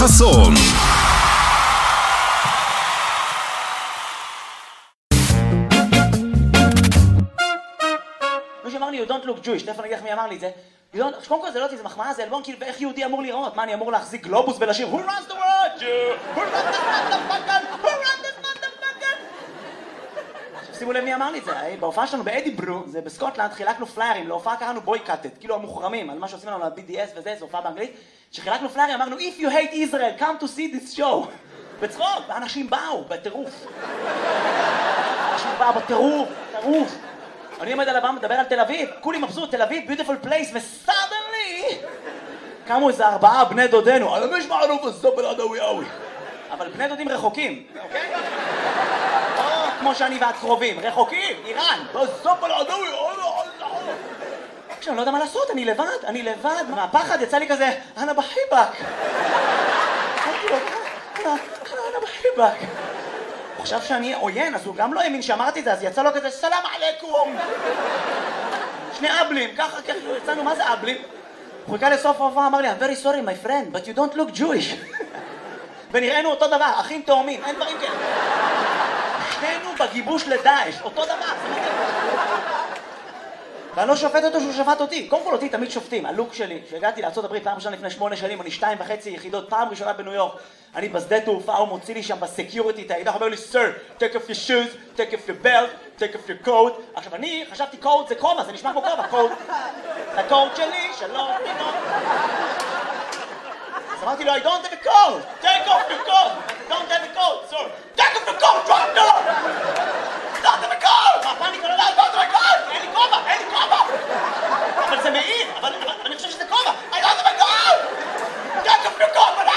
חסון. מישהו אמר לי, you don't look Jewish, תכף אני אגיד לך מי אמר לי את זה. קודם כל זה לא אותי, זה מחמאה, זה אלבום, כאילו, ואיך יהודי אמור לראות? מה, אני אמור להחזיק גלובוס ולשיר Who runs the world, Jew? Who runs this motherfucker? Who runs this motherfucker? שימו לב מי אמר לי את זה, בהופעה שלנו באדיברו, זה בסקוטלנד, חילקנו פליירים, להופעה קראנו בויקאטד, כאילו המוחרמים, על מה שעושים לנו ל-BDS וזה, זו הופעה באנגלית, שחילקנו פליירים, אמרנו, If you hate Israel, come to see this show. בצחוק, ואנשים באו, בטירוף. אנשים באו בטירוף, טירוף. אני עומד על הבמה, מדבר על תל אביב, כולי מבסוט, תל אביב, beautiful place, ו-suddenly קמו איזה 4 בני דודנו, על המש מערוף הסופל עדאוי אוי. אבל בני דודים רחוקים, אוקיי? לא כמו שאני ואת קרובים, רחוקים, איראן, בסופל עדאוי אוי. עכשיו, אני לא יודע מה לעשות, אני לבד, מהפחד יצא לי כזה, אנה בחיבק. אנה בחיבק. הוא חשב שאני עוין, אז הוא גם לא האמין שאמרתי את זה, אז יצא לו כזה, סלאם עליכום. 2 אבלים, ככה יצאנו, מה זה אבלים? הוא חיכה לסוף ההופעה, אמר לי, I'm very sorry my friend, but you don't look Jewish. ונראינו אותו דבר, אחים תאומים, אין דברים כאלה. שנינו בגיבוש לדאעש, אותו דבר. ואני לא שופט אותו שהוא שפט אותי. קודם כל אותי תמיד שופטים, הלוק שלי, שהגעתי לארצות הברית פעם ראשונה לפני 8 שנים, אני 2.5 יחידות, פעם ראשונה בניו יורק. אני בשדה תעופה, הוא מוציא לי שם בסקיוריטי את האקדח, אומר לי, Sir, take off your shoes, take off your belt, take off your coat. עכשיו אני חשבתי קוד זה כובע, זה נשמע כמו כובע, קוד. הקוד שלי, שלום, תינוק. אז אמרתי לו, I don't have a coat, take off your coat, don't have a coat, sir, take off your coat, drop down. don't have a coat. מה, פאניקה, לא, don't have a coat, אין לי כובע, אין לי כובע. אבל זה מעיר, אבל אני חושב שזה כובע, I don't have a coat. take off your coat, but